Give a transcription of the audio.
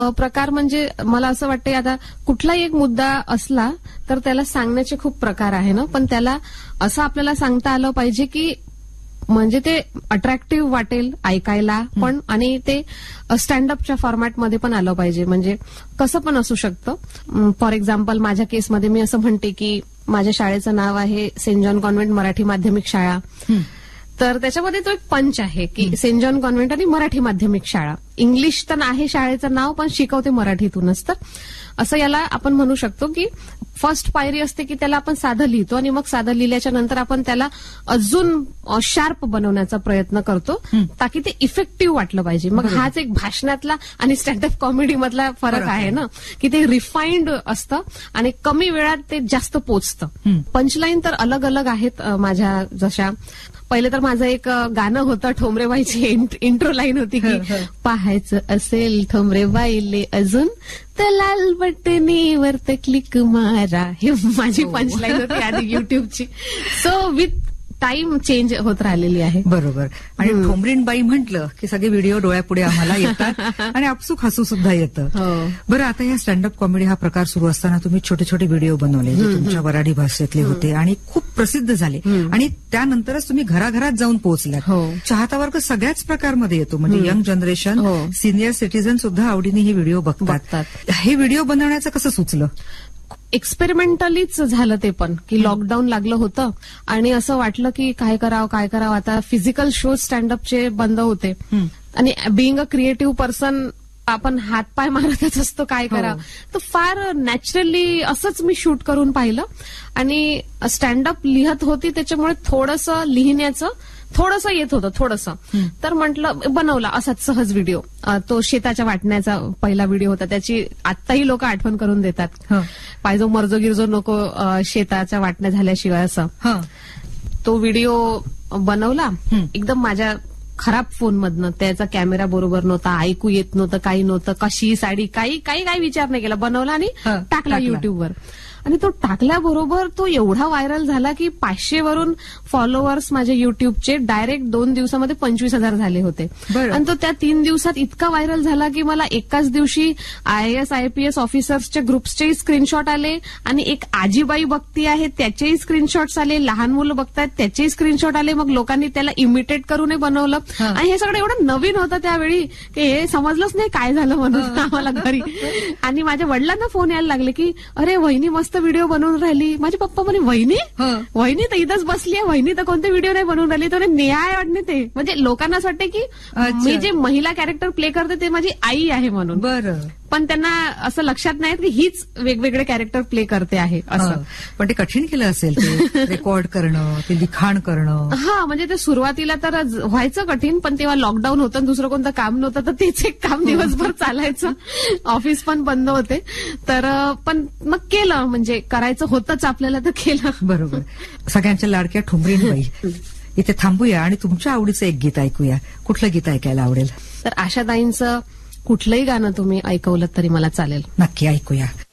प्रकार म्हणजे मला असं वाटतं आता कुठलाही एक मुद्दा असला तर त्याला सांगण्याचे खूप प्रकार आहे ना, पण त्याला असं आपल्याला सांगता आलं पाहिजे की म्हणजे ते अट्रॅक्टिव्ह वाटेल ऐकायला पण आणि ते स्टँडअपच्या फॉर्मॅटमध्ये पण आलं पाहिजे. म्हणजे कसं पण असू शकतं. फॉर एक्झाम्पल माझ्या केसमध्ये मी असं म्हणते की माझ्या शाळेचं नाव आहे सेंट जॉन कॉन्व्हेंट मराठी माध्यमिक शाळा. तर त्याच्यामध्ये तो एक पंच आहे की सेंट जॉन कॉन्व्हेंट आणि मराठी माध्यमिक शाळा. इंग्लिश तर आहे शाळेचं नाव पण शिकवते मराठीतूनच. तर असं याला आपण म्हणू शकतो की फर्स्ट पायरी असते की त्याला आपण साधं लिहितो आणि मग साधं लिहिल्याच्या नंतर आपण त्याला अजून शार्प बनवण्याचा प्रयत्न करतो ताकी ते इफेक्टिव्ह वाटलं पाहिजे. मग हाच एक भाषणातला आणि स्टँडअप कॉमेडी मधला फरक आहे ना, की ते रिफाईंड असतं आणि कमी वेळात ते जास्त पोचतं. पंचलाईन तर अलग अलग आहेत माझ्या. जशा पहिले तर माझं एक गाणं होतं ठोंबरेबाईची इंट्रो लाईन होती की पाहायचं असेल ठोंबरेबाईले अजून तर लाल बटणीवर ते क्लिक मारा. हे माझी पंचलाईन होती आधी युट्यूबची. सो विथ टाइम चेंज होत राहिलेली आहे. बरोबर. आणि ठोंबरीणबाई म्हटलं की सगळे व्हिडिओ डोळ्यापुढे आम्हाला येतात आणि आपसूक हसू सुद्धा येतं. बरं, आता या स्टँडअप कॉमेडी हा प्रकार सुरू असताना तुम्ही छोटे छोटे व्हिडिओ बनवले जे तुमच्या वऱ्हाडी भाषेतले होते आणि खूप प्रसिद्ध झाले आणि त्यानंतरच तुम्ही घराघरात जाऊन पोहोचलात. चाहता वर्ग सगळ्याच प्रकारमध्ये येतो. म्हणजे यंग जनरेशन, सिनियर सिटीजन सुद्धा आवडीने हे व्हिडिओ बघतात. हे व्हिडिओ बनवण्याचं कसं सुचलं? एक्सपेरिमेंटलीच झालं ते पण की लॉकडाऊन लागलं होतं आणि असं वाटलं की काय करावं आता फिजिकल शो स्टँडअपचे बंद होते आणि बिईंग अ क्रिएटिव्ह पर्सन आपण हातपाय मारतच असतो काय करावं. तर फार नॅचरली असंच मी शूट करून पाहिलं आणि स्टँडअप लिहत होती त्याच्यामुळे थोडंसं लिहिण्याचं थोडंसं येत होतं थोडंसं. तर म्हटलं बनवला असाच सहज व्हिडिओ. तो शेताच्या वाटण्याचा पहिला व्हिडिओ होता. त्याची आत्ताही लोक आठवण करून देतात. पायजो मर्जो गिरजो नको शेताच्या वाटण्या झाल्याशिवाय असं. तो व्हिडिओ बनवला एकदम माझ्या खराब फोनमधनं. त्याचा कॅमेरा बरोबर नव्हता, ऐकू येत नव्हतं, काही नव्हतं, कशी साडी काही विचार नाही केला. बनवला आणि टाकला युट्यूबवर. आणि तो टाकल्याबरोबर तो एवढा व्हायरल झाला की 500 वरून फॉलोअर्स माझे युट्यूबचे डायरेक्ट 2 दिवसामध्ये 25,000 झाले होते. आणि तो त्या 3 दिवसात इतका व्हायरल झाला की मला एकाच दिवशी IAS IPS ऑफिसर्सच्या ग्रुप्सचेही स्क्रीनशॉट आले आणि एक आजीबाई बघती आहे त्याचेही स्क्रीनशॉट्स आले, लहान मुलं बघतायत त्याचेही स्क्रीनशॉट आले. मग लोकांनी त्याला इमिटेट करूनही बनवलं आणि हे सगळं एवढं नवीन होतं त्यावेळी की हे समजलंच नाही काय झालं म्हणून आम्हाला घरी. आणि माझ्या वडिलांना फोन यायला लागले की अरे वहिनी मस्त व्हिडिओ बनवून राहिली. माझे पप्पा म्हणे वहिनी तर इथंच बसली आहे, वहिनी तर कोणते व्हिडिओ नाही बनवून राहिली. तर न्याय वाटणे ते म्हणजे लोकांना असं वाटते की मी जे महिला कॅरेक्टर प्ले करते ते माझी आई आहे म्हणून. बरं. पण त्यांना असं लक्षात नाही की हीच वेगवेगळे कॅरेक्टर प्ले करते आहे असं. पण ते कठीण केलं असेल ते रेकॉर्ड करणं, ते लिखाण करणं. म्हणजे ते सुरुवातीला तर व्हायचं कठीण, पण तेव्हा लॉकडाऊन होतं, दुसरं कोणतं काम नव्हतं, तर तेच एक काम दिवसभर चालायचं. ऑफिस पण बंद होते. तर पण मग केलं, म्हणजे करायचं होतंच आपल्याला तर केलं. बरोबर. सगळ्यांच्या लाडक्या ठोंबरीणबाई इथे थांबूया आणि तुमच्या आवडीचं एक गीत ऐकूया. कुठलं गीत ऐकायला आवडेल? तर आशाताईंचं कुठलंही गाणं तुम्ही ऐकवलं तरी मला चालेल. नक्की ऐकूया.